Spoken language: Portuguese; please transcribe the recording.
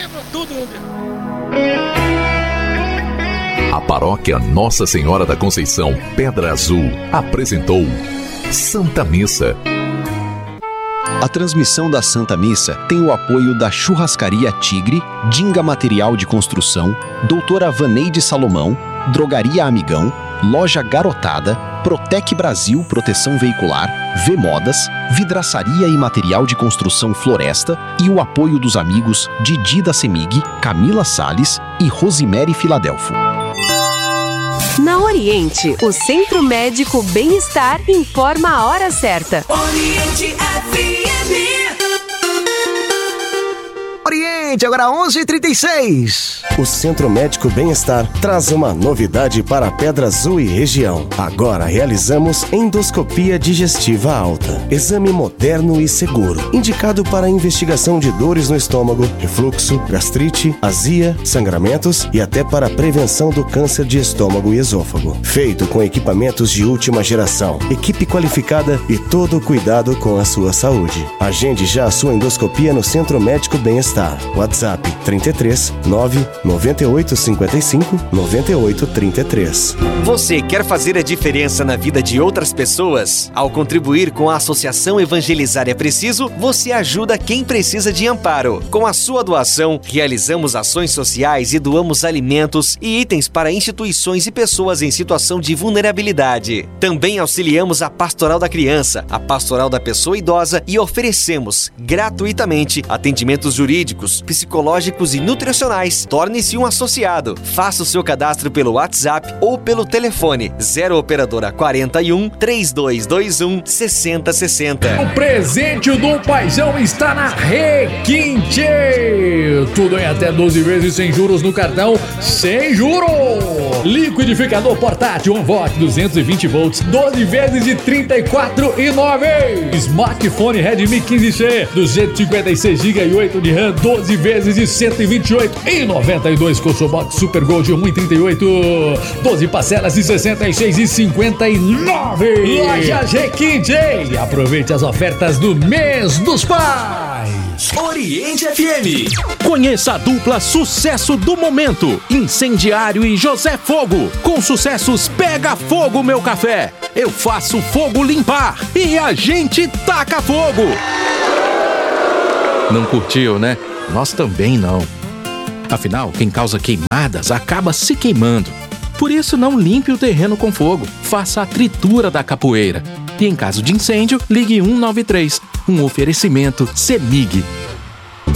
quebrou tudo, meu Deus. A paróquia Nossa Senhora da Conceição Pedra Azul apresentou Santa Missa. A transmissão da Santa Missa tem o apoio da Churrascaria Tigre, Dinga Material de Construção, Doutora Vaneide Salomão, Drogaria Amigão, Loja Garotada, Protec Brasil Proteção Veicular, V-Modas, Vidraçaria e Material de Construção Floresta e o apoio dos amigos Didi da Semig, Camila Salles e Rosimere Filadelfo. Na Oriente, o Centro Médico Bem-Estar informa a hora certa. Oriente FM. Oriente, agora 11h36. O Centro Médico Bem-Estar traz uma novidade para Pedra Azul e região. Agora realizamos endoscopia digestiva alta. Exame moderno e seguro, indicado para investigação de dores no estômago, refluxo, gastrite, azia, sangramentos e até para prevenção do câncer de estômago e esôfago. Feito com equipamentos de última geração, equipe qualificada e todo o cuidado com a sua saúde. Agende já a sua endoscopia no Centro Médico Bem-Estar. WhatsApp 33 9 98 55 98 33. Você quer fazer a diferença na vida de outras pessoas? Ao contribuir com a Associação Evangelizar é Preciso, você ajuda quem precisa de amparo. Com a sua doação, realizamos ações sociais e doamos alimentos e itens para instituições e pessoas em situação de vulnerabilidade. Também auxiliamos a Pastoral da Criança, a Pastoral da Pessoa Idosa e oferecemos gratuitamente atendimentos jurídicos, psicológicos e nutricionais. Torne-se um associado. Faça o seu cadastro pelo WhatsApp ou pelo telefone 0 operadora 41 3221 6060. O presente do Paizão está na Requinte. Tudo em até 12 vezes sem juros no cartão, sem juros. Liquidificador portátil OnVolt 220 volts, 12 vezes de R$ 34,9. Smartphone Redmi 15C, 256 GB e 8 de RAM, 12 vezes de R$ 128,92. Colchobox Super Gold 1,38. 12 parcelas de R$ 66,59. Loja Requinte. Aproveite as ofertas do mês dos pais. Oriente FM. Conheça a dupla sucesso do momento, Incendiário e José Fogo. Com sucessos Pega Fogo Meu Café, Eu Faço Fogo Limpar e A Gente Taca Fogo. Não curtiu, né? Nós também não. Afinal, quem causa queimadas acaba se queimando. Por isso, não limpe o terreno com fogo. Faça a tritura da capoeira. E em caso de incêndio, ligue 193. Um oferecimento CEMIG.